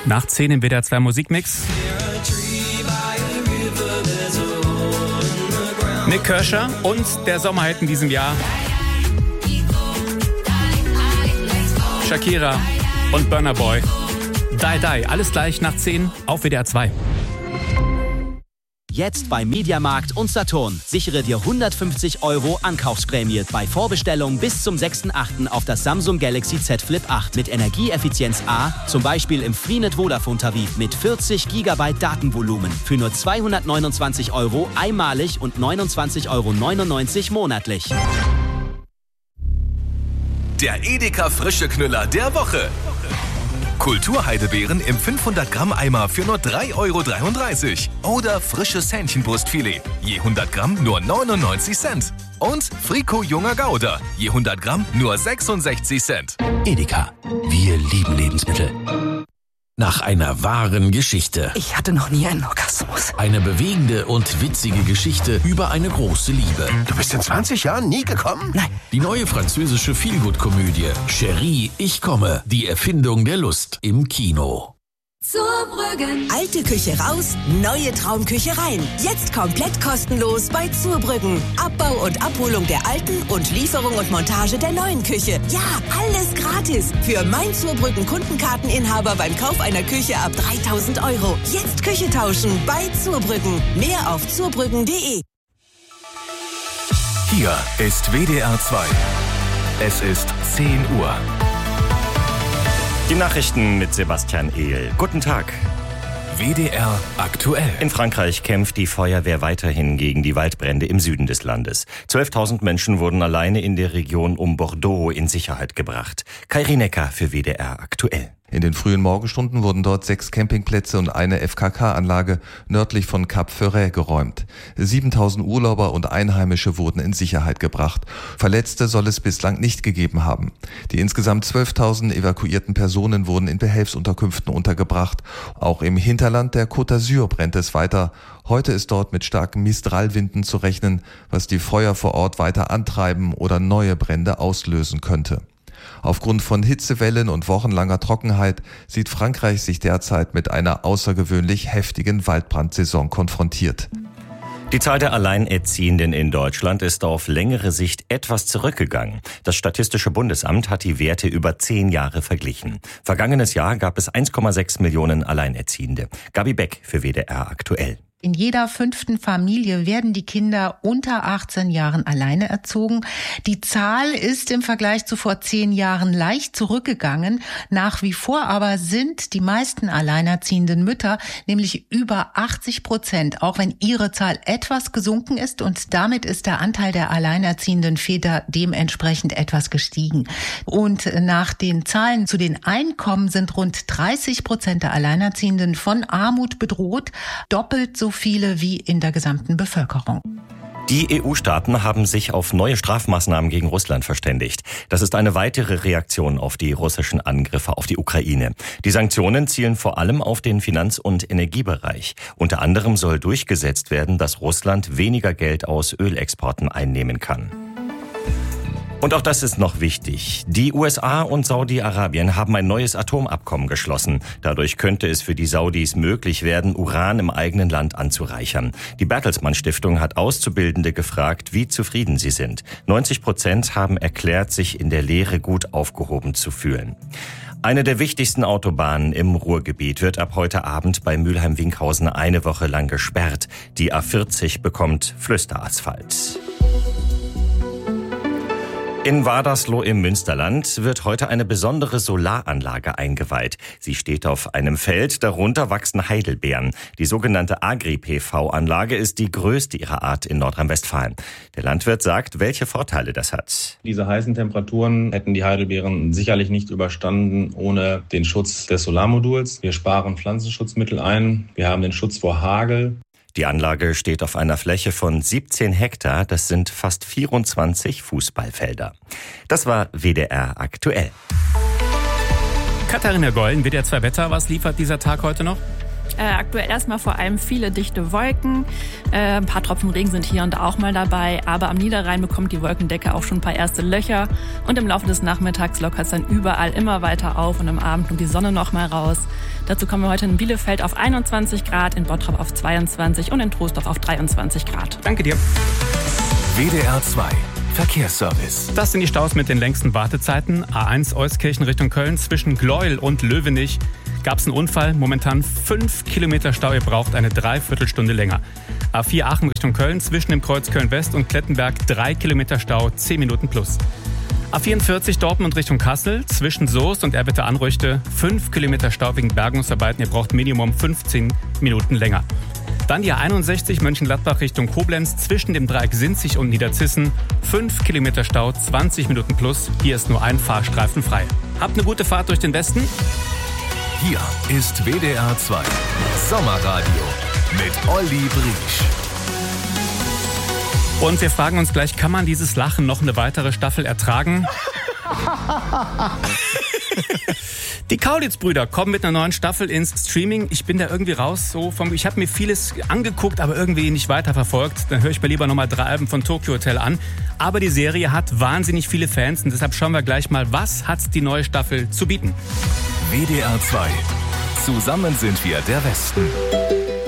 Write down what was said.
Nach 10 im WDR 2 Musikmix. Nick Kershaw und der Sommerhit in diesem Jahr. Shakira und Burna Boy. Die Die, alles gleich nach 10 auf WDR 2. Jetzt bei Mediamarkt und Saturn. Sichere dir 150 € Ankaufsprämie bei Vorbestellung bis zum 6.8. auf das Samsung Galaxy Z Flip 8 mit Energieeffizienz A, zum Beispiel im Freenet Vodafone-Tarif mit 40 GB Datenvolumen für nur 229 € einmalig und 29,99 € monatlich. Der Edeka frische Knüller der Woche. Kulturheidelbeeren im 500 Gramm Eimer für nur 3,33 € oder frisches Hähnchenbrustfilet, je 100 Gramm nur 99 Cent. Und Frico junger Gouda, je 100 Gramm nur 66 Cent. Edeka, wir lieben Lebensmittel. Nach einer wahren Geschichte. Ich hatte noch nie einen Orgasmus. Eine bewegende und witzige Geschichte über eine große Liebe. Du bist in 20 Jahren nie gekommen? Nein. Die neue französische Feelgood-Komödie Chérie, ich komme. Die Erfindung der Lust im Kino. Zurbrüggen. Alte Küche raus, neue Traumküche rein. Jetzt komplett kostenlos bei Zurbrüggen. Abbau und Abholung der alten und Lieferung und Montage der neuen Küche. Ja, alles gratis. Für mein Zurbrüggen Kundenkarteninhaber beim Kauf einer Küche ab 3.000 €. Jetzt Küche tauschen bei Zurbrüggen. Mehr auf zurbrüggen.de. Hier ist WDR 2. Es ist 10 Uhr. Die Nachrichten mit Sebastian Ehl. Guten Tag. WDR aktuell. In Frankreich kämpft die Feuerwehr weiterhin gegen die Waldbrände im Süden des Landes. 12.000 Menschen wurden alleine in der Region um Bordeaux in Sicherheit gebracht. Kai Rinecker für WDR aktuell. In den frühen Morgenstunden wurden dort 6 Campingplätze und eine FKK-Anlage nördlich von Cap Ferret geräumt. 7.000 Urlauber und Einheimische wurden in Sicherheit gebracht. Verletzte soll es bislang nicht gegeben haben. Die insgesamt 12.000 evakuierten Personen wurden in Behelfsunterkünften untergebracht. Auch im Hinterland der Côte d'Azur brennt es weiter. Heute ist dort mit starken Mistralwinden zu rechnen, was die Feuer vor Ort weiter antreiben oder neue Brände auslösen könnte. Aufgrund von Hitzewellen und wochenlanger Trockenheit sieht Frankreich sich derzeit mit einer außergewöhnlich heftigen Waldbrandsaison konfrontiert. Die Zahl der Alleinerziehenden in Deutschland ist auf längere Sicht etwas zurückgegangen. Das Statistische Bundesamt hat die Werte über 10 Jahre verglichen. Vergangenes Jahr gab es 1,6 Millionen Alleinerziehende. Gabi Beck für WDR aktuell. In jeder 5. Familie werden die Kinder unter 18 Jahren alleine erzogen. Die Zahl ist im Vergleich zu vor 10 Jahren leicht zurückgegangen. Nach wie vor aber sind die meisten alleinerziehenden Mütter, nämlich über 80%, auch wenn ihre Zahl etwas gesunken ist, und damit ist der Anteil der alleinerziehenden Väter dementsprechend etwas gestiegen. Und nach den Zahlen zu den Einkommen sind rund 30% der Alleinerziehenden von Armut bedroht, doppelt so viele wie in der gesamten Bevölkerung. Die EU-Staaten haben sich auf neue Strafmaßnahmen gegen Russland verständigt. Das ist eine weitere Reaktion auf die russischen Angriffe auf die Ukraine. Die Sanktionen zielen vor allem auf den Finanz- und Energiebereich. Unter anderem soll durchgesetzt werden, dass Russland weniger Geld aus Ölexporten einnehmen kann. Und auch das ist noch wichtig. Die USA und Saudi-Arabien haben ein neues Atomabkommen geschlossen. Dadurch könnte es für die Saudis möglich werden, Uran im eigenen Land anzureichern. Die Bertelsmann Stiftung hat Auszubildende gefragt, wie zufrieden sie sind. 90% haben erklärt, sich in der Lehre gut aufgehoben zu fühlen. Eine der wichtigsten Autobahnen im Ruhrgebiet wird ab heute Abend bei Mülheim-Winkhausen eine Woche lang gesperrt. Die A40 bekommt Flüsterasphalt. In Wadersloh im Münsterland wird heute eine besondere Solaranlage eingeweiht. Sie steht auf einem Feld, darunter wachsen Heidelbeeren. Die sogenannte Agri-PV-Anlage ist die größte ihrer Art in Nordrhein-Westfalen. Der Landwirt sagt, welche Vorteile das hat. Diese heißen Temperaturen hätten die Heidelbeeren sicherlich nicht überstanden ohne den Schutz des Solarmoduls. Wir sparen Pflanzenschutzmittel ein. Wir haben den Schutz vor Hagel. Die Anlage steht auf einer Fläche von 17 Hektar. Das sind fast 24 Fußballfelder. Das war WDR aktuell. Katharina Gollen, WDR 2 Wetter. Was liefert dieser Tag heute noch? Aktuell erstmal vor allem viele dichte Wolken. Ein paar Tropfen Regen sind hier und da auch mal dabei. Aber am Niederrhein bekommt die Wolkendecke auch schon ein paar erste Löcher. Und im Laufe des Nachmittags lockert es dann überall immer weiter auf. Und am Abend kommt die Sonne noch mal raus. Dazu kommen wir heute in Bielefeld auf 21 Grad, in Bottrop auf 22 und in Troisdorf auf 23 Grad. Danke dir. WDR 2 Verkehrsservice. Das sind die Staus mit den längsten Wartezeiten. A1 Euskirchen Richtung Köln zwischen Gleuel und Löwenich gab es einen Unfall. Momentan 5 Kilometer Stau. Ihr braucht eine Dreiviertelstunde länger. A4 Aachen Richtung Köln zwischen dem Kreuz Köln-West und Klettenberg 3 Kilometer Stau, 10 Minuten plus. A44 Dortmund Richtung Kassel zwischen Soest und Erbitte-Anrüchte 5 Kilometer Stau wegen Bergungsarbeiten. Ihr braucht Minimum 15 Minuten länger. Dann die A61 Mönchengladbach Richtung Koblenz zwischen dem Dreieck Sinzig und Niederzissen. 5 Kilometer Stau, 20 Minuten plus. Hier ist nur ein Fahrstreifen frei. Habt eine gute Fahrt durch den Westen. Hier ist WDR 2 Sommerradio mit Olli Briesch. Und wir fragen uns gleich, kann man dieses Lachen noch eine weitere Staffel ertragen? Die Kaulitz-Brüder kommen mit einer neuen Staffel ins Streaming. Ich bin da irgendwie raus. Ich habe mir vieles angeguckt, aber irgendwie nicht weiterverfolgt. Dann höre ich mir lieber nochmal 3 Alben von Tokyo Hotel an. Aber die Serie hat wahnsinnig viele Fans und deshalb schauen wir gleich mal, was hat die neue Staffel zu bieten. WDR 2. Zusammen sind wir der Westen.